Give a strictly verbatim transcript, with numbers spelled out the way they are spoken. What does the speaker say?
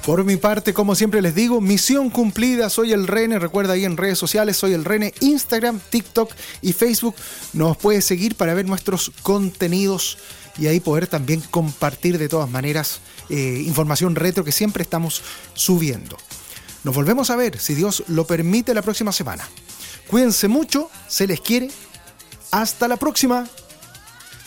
Por mi parte, como siempre les digo, misión cumplida. Soy el Rene. Recuerda ahí en redes sociales, soy el Rene, Instagram, TikTok y Facebook. Nos puedes seguir para ver nuestros contenidos y ahí poder también compartir de todas maneras eh, información retro que siempre estamos subiendo. Nos volvemos a ver, si Dios lo permite, la próxima semana. Cuídense mucho, se les quiere. Hasta la próxima.